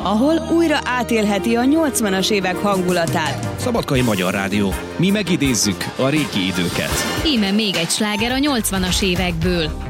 ahol újra átélheti a 80-as évek hangulatát. Szabadkai Magyar Rádió. Mi megidézzük a régi időket. Íme még egy sláger a 80-as évekből.